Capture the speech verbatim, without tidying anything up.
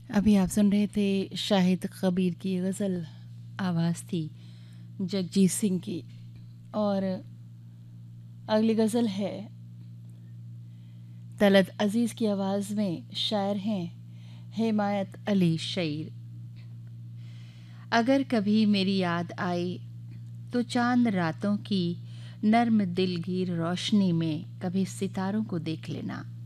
अभी आप सुन रहे थे शाहिद कबीर की गज़ल, आवाज़ थी जगजीत सिंह की। और अगली गज़ल है तलत अज़ीज़ की आवाज़ में, शायर हैं हिमायत अली शईर। अगर कभी मेरी याद आए तो चांद रातों की नर्म दिलगीर रोशनी में कभी सितारों को देख लेना।